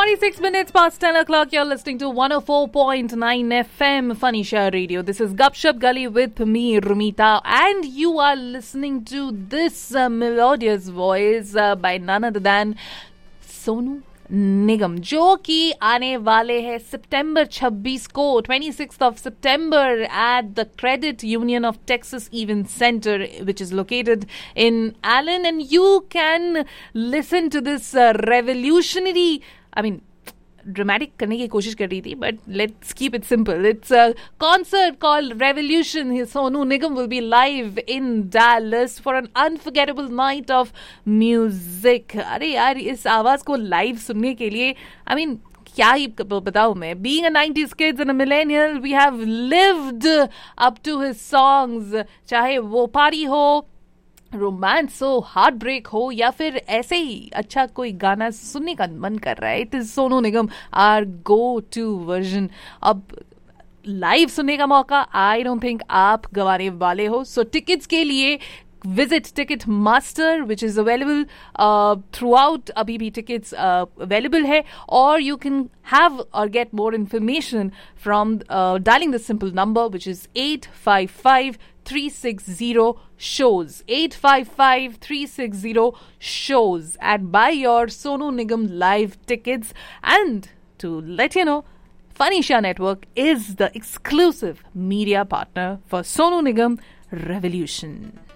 46 minutes past 10 o'clock. You're listening to 104.9 FM Fanisha Radio. This is Gupshup Gully with me, Rumita, and you are listening to this melodious voice by none other than Sonu निगम, जो कि आने वाले हैं सितंबर 26 को 26th of September at the Credit Union of Texas Event Center, which is located in Allen, and you can listen to this revolutionary, dramatic करने की कोशिश कर रही थी, but let's keep it simple. It's a concert called Revolution. Sonu Nigam will be live in Dallas for an unforgettable night of music. अरे यार, इस आवाज को live सुनने के लिए, क्या ही बताऊं मैं. Being a 90s kids and a millennial, we have lived up to his songs. चाहे वो party हो, रोमांस हो, हार्ट ब्रेक हो, या फिर ऐसे ही अच्छा कोई गाना सुनने का मन कर रहा है, it is Sonu Nigam are go to version. अब लाइव सुनने का मौका आई डोंट थिंक आप गंवाने वाले हो. सो टिकट्स के लिए visit Ticketmaster, which is available throughout. Abhi bhi tickets available hai, or you can have or get more information from dialing the simple number, which is 855-360-SHOWS 855-360-SHOWS, and buy your Sonu Nigam live tickets. And to let you know, Fanisha Network is the exclusive media partner for Sonu Nigam Revolution.